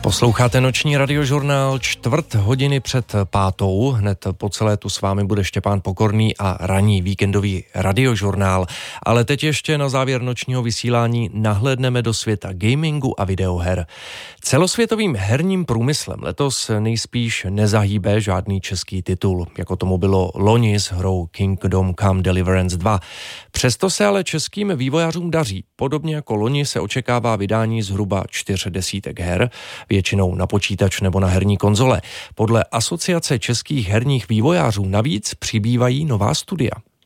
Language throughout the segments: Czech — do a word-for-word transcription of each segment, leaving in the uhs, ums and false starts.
Posloucháte noční radiožurnál čtvrt hodiny před pátou. Hned po celé tu s vámi bude Štěpán Pokorný a ranní víkendový radiožurnál. Ale teď ještě na závěr nočního vysílání nahlédneme do světa gamingu a videoher. Celosvětovým herním průmyslem letos nejspíš nezahýbe žádný český titul, jako tomu bylo loni s hrou Kingdom Come Deliverance dva. Přesto se ale českým vývojářům daří. Podobně jako loni se očekává vydání zhruba čtyř desítek her, většinou na počítač nebo na herní konzole. Podle Asociace českých herních vývojářů navíc přibývají nová studia.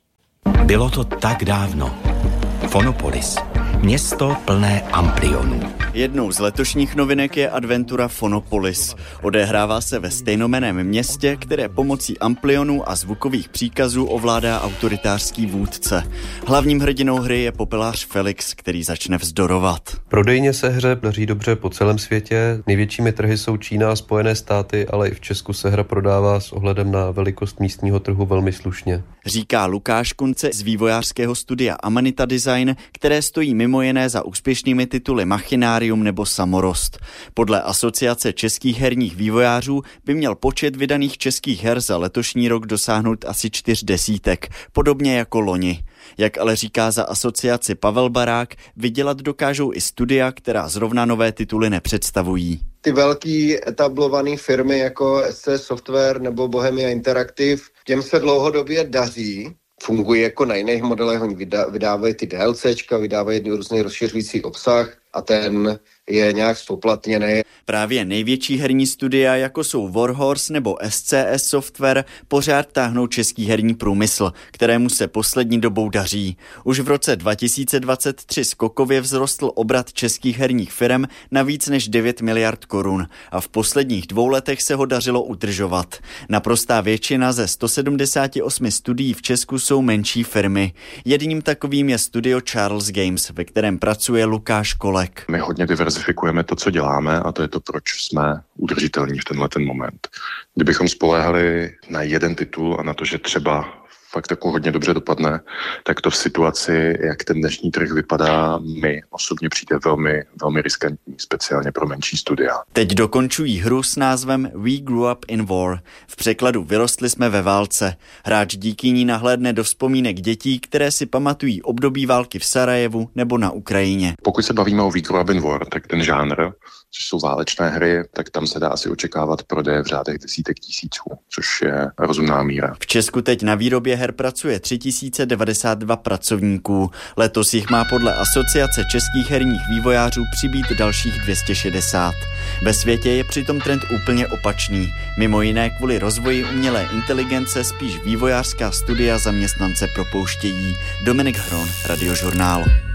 Bylo to tak dávno. Fonopolis. Město plné Amplionů. Jednou z letošních novinek je adventura Fonopolis. Odehrává se ve stejnojmenném městě, které pomocí amplionů a zvukových příkazů ovládá autoritářský vůdce. Hlavním hrdinou hry je popelář Felix, který začne vzdorovat. Prodejně se hře daří dobře po celém světě. Největšími trhy jsou Čína a Spojené státy, ale i v Česku se hra prodává s ohledem na velikost místního trhu velmi slušně. Říká Lukáš Kunce z vývojářského studia Amanita Design, které stojí mimo jiné za úspěšnými tituly Machinarium nebo Samorost. Podle Asociace českých herních vývojářů by měl počet vydaných českých her za letošní rok dosáhnout asi čtyř desítek, podobně jako loni. Jak ale říká za asociaci Pavel Barák, vydělat dokážou i studia, která zrovna nové tituly nepředstavují. Ty velký etablované firmy jako S C Software nebo Bohemia Interactive, těm se dlouhodobě daří. Fungují jako na jiných modelech, oni vydávají ty DLCčka, vydávají různý rozšiřující obsah a ten je nějak spoplatněný. Právě největší herní studia, jako jsou Warhorse nebo S C S Software, pořád táhnou český herní průmysl, kterému se poslední dobou daří. Už v roce dva tisíce dvacet tři skokově vzrostl obrat českých herních firem na víc než devět miliard korun a v posledních dvou letech se ho dařilo udržovat. Naprostá většina ze sto sedmdesát osm studií v Česku jsou menší firmy. Jedním takovým je studio Charles Games, ve kterém pracuje Lukáš Kolek. My hodně diverzifikujeme to, co děláme, a to je to, proč jsme udržitelní v tenhle ten moment. Kdybychom spoléhali na jeden titul a na to, že třeba fakt jako hodně dobře dopadne, tak to v situaci, jak ten dnešní trh vypadá, mi osobně přijde velmi, velmi riskantní, speciálně pro menší studia. Teď dokončují hru s názvem We Grew Up in War. V překladu Vyrostli jsme ve válce. Hráč díky ní nahlédne do vzpomínek dětí, které si pamatují období války v Sarajevu nebo na Ukrajině. Pokud se bavíme o We Grew Up in War, tak ten žánr, což jsou válečné hry, tak tam se dá asi očekávat prodeje v řádech desítek tisíců, což je rozumná míra. V Česku teď na výrobě her pracuje tři tisíce devadesát dva pracovníků. Letos jich má podle Asociace českých herních vývojářů přibýt dalších dvě stě šedesát. Ve světě je přitom trend úplně opačný. Mimo jiné kvůli rozvoji umělé inteligence spíš vývojářská studia zaměstnance propouštějí. Dominik Hron, Radiožurnál.